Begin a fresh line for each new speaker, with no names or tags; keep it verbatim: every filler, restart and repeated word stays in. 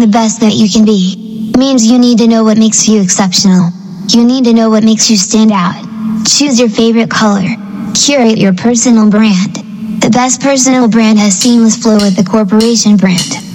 the best that you can be means you need to know what makes you exceptional. You need to know what makes you stand out. Choose your favorite color. Curate your personal brand. The best personal brand has seamless flow with the corporation brand.